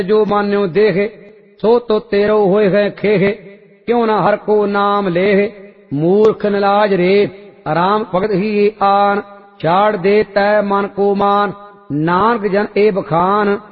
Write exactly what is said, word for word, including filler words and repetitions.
जो मान्यो देह सो तो तेरो होए है खेह क्यों ना हर को नाम लेह मूर्ख नलाज रे आराम भगत ही आन छाड़ दे तै मन को मान नानक जन ए बखान